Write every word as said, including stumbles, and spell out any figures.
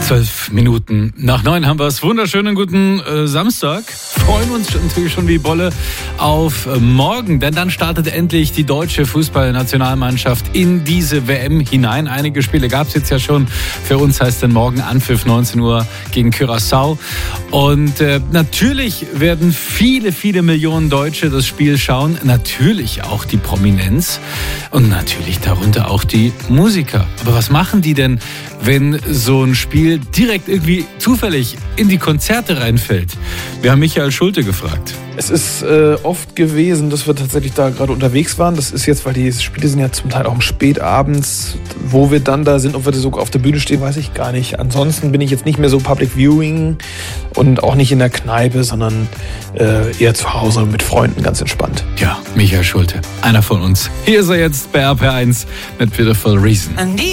Zwölf Minuten nach neun haben wir es. Wunderschönen guten äh, Samstag. Freuen uns natürlich schon wie Bolle auf äh, morgen, denn dann startet endlich die deutsche Fußballnationalmannschaft in diese W M hinein. Einige Spiele gab es jetzt ja schon. Für uns heißt dann morgen Anpfiff neunzehn Uhr gegen Curaçao. Und äh, natürlich werden viele, viele Millionen Deutsche das Spiel schauen. Natürlich auch die Prominenz und natürlich darunter auch die Musiker. Aber was machen die denn, wenn so ein Spiel direkt irgendwie zufällig in die Konzerte reinfällt? Wir haben Michael Schulte gefragt. Es ist äh, oft gewesen, dass wir tatsächlich da gerade unterwegs waren. Das ist jetzt, weil die Spiele sind ja zum Teil auch spät abends. Wo wir dann da sind, ob wir da sogar auf der Bühne stehen, weiß ich gar nicht. Ansonsten bin ich jetzt nicht mehr so Public Viewing und auch nicht in der Kneipe, sondern äh, eher zu Hause mit Freunden, ganz entspannt. Ja, Michael Schulte, einer von uns. Hier ist er jetzt bei R P eins mit Beautiful Reason.